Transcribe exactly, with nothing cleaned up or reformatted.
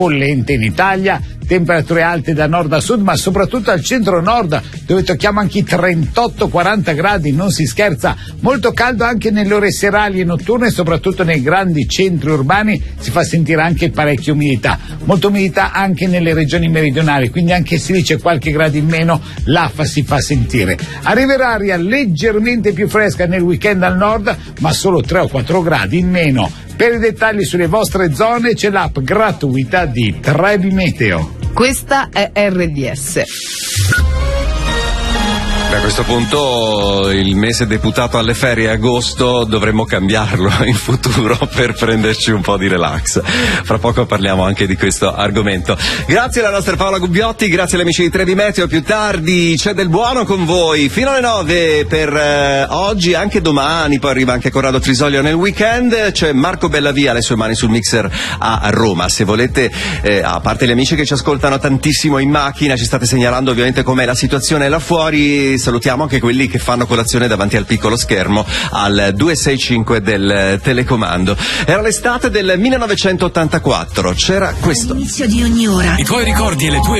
bollente in Italia, temperature alte da nord a sud, ma soprattutto al centro-nord, dove tocchiamo anche i trentotto quaranta gradi, non si scherza. Molto caldo anche nelle ore serali e notturne, soprattutto nei grandi centri urbani, si fa sentire anche parecchia umidità. Molta umidità anche nelle regioni meridionali, quindi anche se dice qualche grado in meno, l'afa si fa sentire. Arriverà aria leggermente più fresca nel weekend al nord, ma solo tre o quattro gradi in meno. Per i dettagli sulle vostre zone c'è l'app gratuita di Trebi Meteo. Questa è R D S. A questo punto il mese deputato alle ferie, agosto, dovremmo cambiarlo in futuro per prenderci un po' di relax. Fra poco parliamo anche di questo argomento. Grazie alla nostra Paola Gubbiotti, grazie agli amici di Trebi Meteo. Più tardi c'è del buono con voi fino alle nove per eh, oggi, anche domani. Poi arriva anche Corrado Trisolio nel weekend. C'è Marco Bellavia, le sue mani sul mixer a Roma. Se volete, eh, a parte gli amici che ci ascoltano tantissimo in macchina, ci state segnalando ovviamente com'è la situazione là fuori. Salutiamo anche quelli che fanno colazione davanti al piccolo schermo al due sei cinque del telecomando. Era l'estate del millenovecentottantaquattro, c'era questo. All'inizio di ogni ora. I tuoi ricordi e le tue